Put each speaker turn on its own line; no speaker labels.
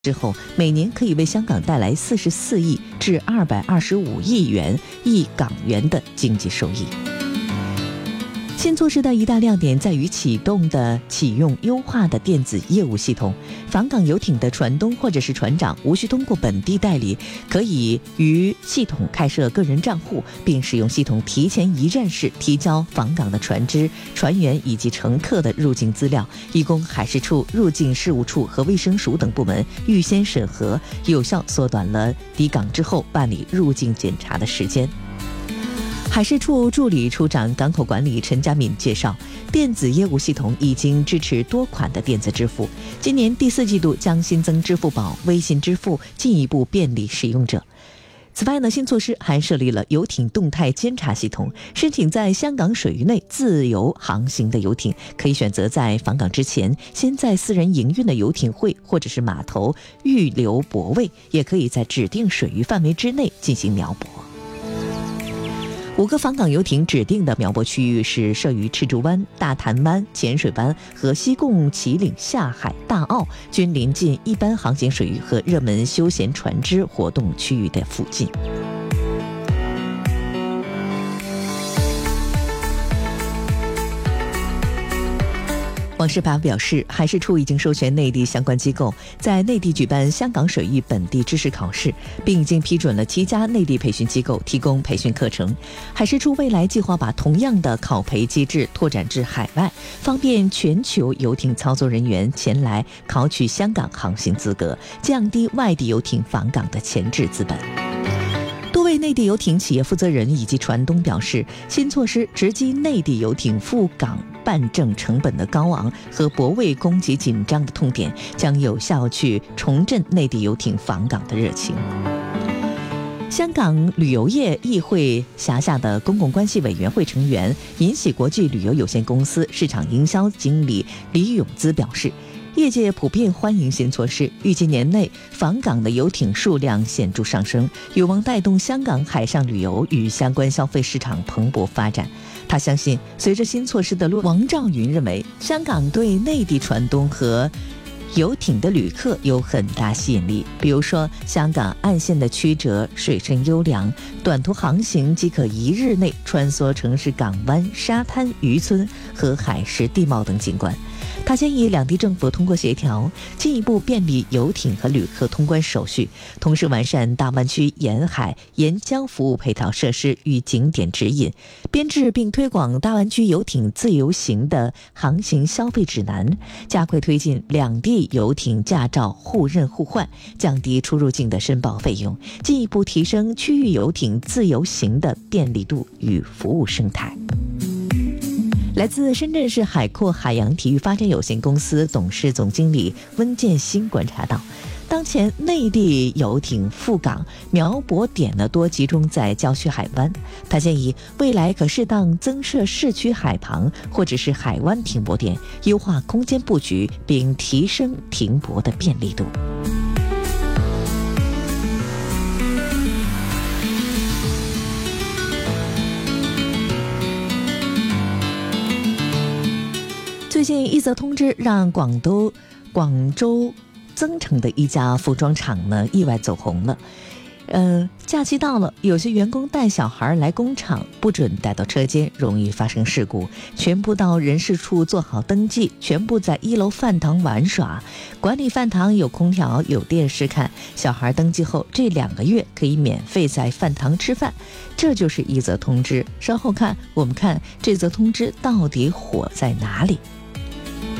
之后，每年可以为香港带来44亿至225亿港元的经济收益。新措施的一大亮点在于启用优化的电子业务系统，访港游艇的船东或者是船长无需通过本地代理，可以于系统开设个人账户，并使用系统提前一站式提交访港的船只、船员以及乘客的入境资料，以供海事处、入境事务处和卫生署等部门预先审核，有效缩短了抵港之后办理入境检查的时间。海事处助理处长港口管理陈家敏介绍，电子业务系统已经支持多款的电子支付，今年第4季度将新增支付宝、微信支付，进一步便利使用者。此外呢，新措施还设立了游艇动态监察系统，申请在香港水域内自由航行的游艇，可以选择在访港之前，先在私人营运的游艇会或者是码头预留泊位，也可以在指定水域范围之内进行锚泊。5个访港游艇指定的锚泊区域是设于赤柱湾、大潭湾、浅水湾和西贡旗岭下海大澳，均临近一般航行水域和热门休闲船只活动区域的附近。王世拔表示，海事处已经授权内地相关机构在内地举办香港水域本地知识考试，并已经批准了7家内地培训机构提供培训课程。海事处未来计划把同样的考培机制拓展至海外，方便全球游艇操作人员前来考取香港航行资格，降低外地游艇访港的前置资本。多位内地游艇企业负责人以及船东表示，新措施直击内地游艇赴港办证成本的高昂和泊位供给紧张的痛点，将有效去重振内地游艇访港的热情。香港旅游业议会辖下的公共关系委员会成员、银喜国际旅游有限公司市场营销经理李永姿表示，业界普遍欢迎新措施，预计年内访港的游艇数量显著上升，有望带动香港海上旅游与相关消费市场蓬勃发展。他相信，随着新措施的落，王兆云认为，香港对内地船东和游艇的旅客有很大吸引力，比如说香港岸线的曲折、水深优良，短途航行即可1日内穿梭城市港湾、沙滩、渔村和海蚀地貌等景观。他建议两地政府通过协调，进一步便利游艇和旅客通关手续，同时完善大湾区沿海沿江服务配套设施与景点指引，编制并推广大湾区游艇自由行的航行消费指南，加快推进两地游艇驾照互认互换，降低出入境的申报费用，进一步提升区域游艇自由行的便利度与服务生态。来自深圳市海阔海洋体育发展有限公司董事总经理温建新观察到，当前内地游艇赴港锚泊点呢多集中在郊区海湾，他建议未来可适当增设市区海旁或者是海湾停泊点，优化空间布局，并提升停泊的便利度。最近一则通知让广州增城的一家服装厂呢意外走红了。假期到了，有些员工带小孩来工厂，不准带到车间，容易发生事故。全部到人事处做好登记，全部在1楼饭堂玩耍。管理饭堂有空调，有电视看。小孩登记后，这2个月可以免费在饭堂吃饭。这就是一则通知。稍后我们看这则通知到底火在哪里。